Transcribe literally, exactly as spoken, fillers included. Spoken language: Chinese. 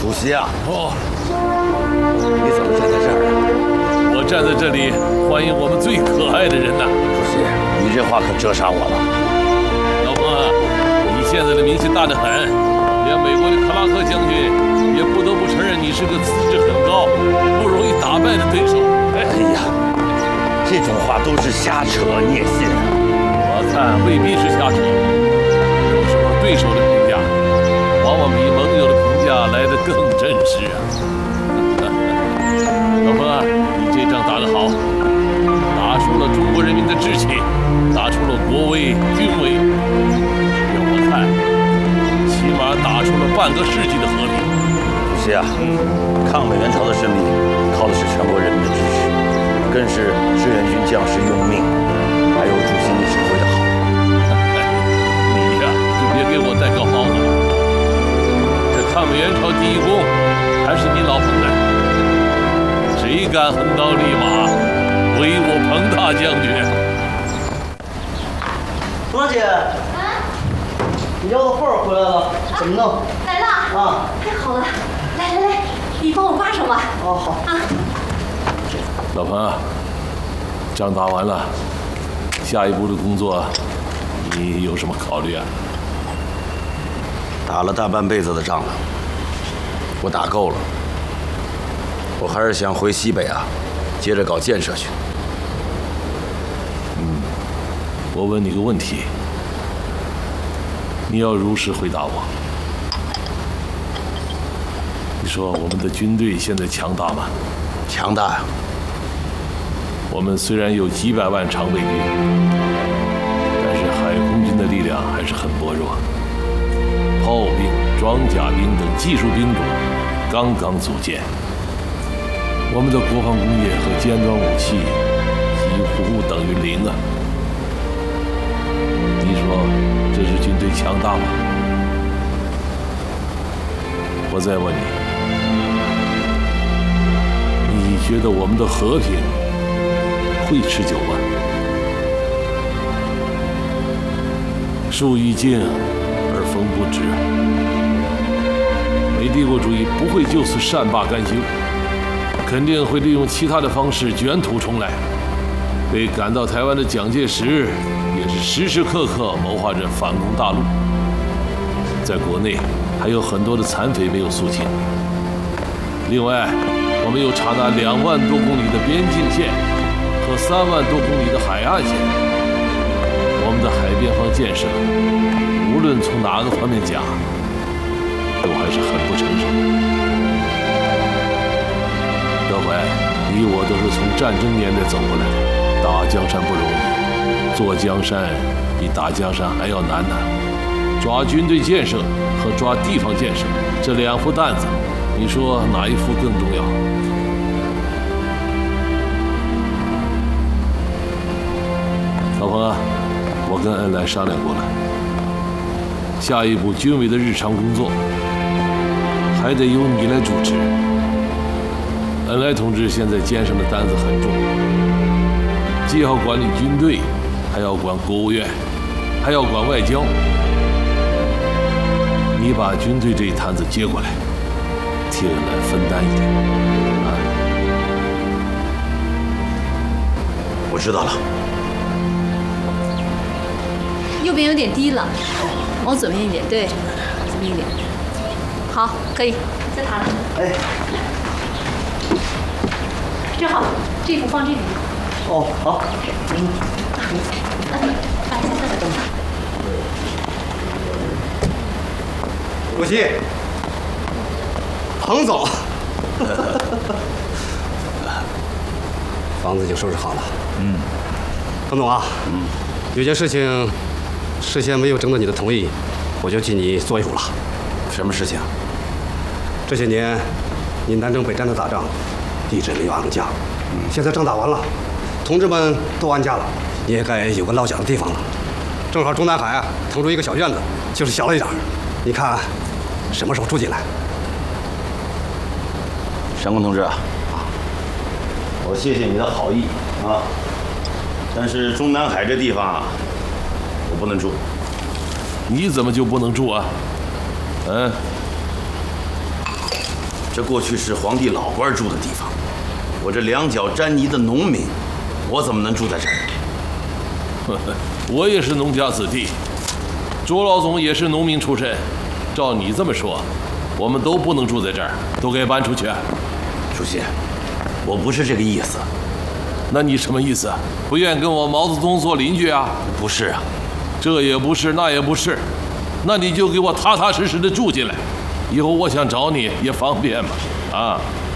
主席啊！ 哦， 你怎么站在这儿啊？ 我站在这里欢迎我们最可爱的人呐！ 主席，你这话可折杀我了。 老彭啊，你现在的名气大得很，连美国的克拉克将军也不得不承认你是个资质很高、不容易打败的对手。 哎呀，这种话都是瞎扯，你也信？ 我看未必是瞎扯，有时候对手的评价往往比盟友的评价来得更真实啊。老彭啊，你这仗打得好，打出了中国人民的志气，打出了国威军威，让我看，起码打出了半个世纪的和平。 主席啊，抗美援朝的胜利靠的是全国人民的支持，更是志愿军将士用命，还有主席你指挥的好。 你呀，就别给我带高帽子了。这抗美援朝第一功还是你老彭的，谁敢横刀立马毁我彭大将军？ 蓉儿姐， 啊， 你要的货回来了，怎么弄？ 来了啊， 太好了！来来来，你帮我挂上吧。 哦，好啊。 老彭啊，仗打完了，下一步的工作你有什么考虑啊？ 打了大半辈子的仗了，我打够了，我还是想回西北啊，接着搞建设去。 嗯，我问你个问题，你要如实回答我。你说我们的军队现在强大吗？ 强大呀！ 我们虽然有几百万常备军，但是海空军的力量还是很薄弱。炮兵、装甲兵等技术兵种刚刚组建，我们的国防工业和尖端武器几乎等于零啊！你说这是军队强大吗？我再问你，你觉得我们的和平会持久吗？树欲静而风不止，美帝国主义不会就此善罢甘休，肯定会利用其他的方式卷土重来。被赶到台湾的蒋介石也是时时刻刻谋划着反攻大陆。在国内还有很多的残匪没有肃清。另外，我们有长达两万多公里的边境线和三万多公里的海岸线，我们的海边防建设，无论从哪个方面讲，都还是很不成熟。德怀，你我都是从战争年代走过来，打江山不容易，做江山比打江山还要难呢。抓军队建设和抓地方建设这两副担子，你说哪一副更重要？老彭啊，我跟恩来商量过了，下一步军委的日常工作还得由你来主持。恩来同志现在肩上的担子很重，既要管理军队，还要管国务院，还要管外交。你把军队这一摊子接过来，替恩来分担一点啊！ 我知道了。 右边有点低了，往左边一点，对，左边一点。好，可以，再爬了。 哎， 正好，这幅放这里。 哦，好。 嗯，放一下这个灯。 主席，彭总，房子已经收拾好了。 嗯， 彭总啊，嗯，有件事情，事先没有征得你的同意，我就替你做主了。 什么事情？ 这些年，你南征北战的打仗，一直没有安家。嗯，现在仗打完了，同志们都安家了，你也该有个落脚的地方了。正好中南海啊腾出一个小院子，就是小了一点，你看什么时候住进来？ 山公同志啊，我谢谢你的好意啊，但是中南海这地方啊，我不能住。 你怎么就不能住啊？嗯， 这过去是皇帝老官住的地方，我这两脚沾泥的农民，我怎么能住在这儿？ 我也是农家子弟，朱老总也是农民出身。照你这么说，我们都不能住在这儿，都该搬出去。 主席，我不是这个意思。 那你什么意思？不愿跟我毛泽东做邻居啊？ 不是啊， 这也不是，那也不是，那你就给我踏踏实实的住进来，以后我想找你也方便嘛。啊。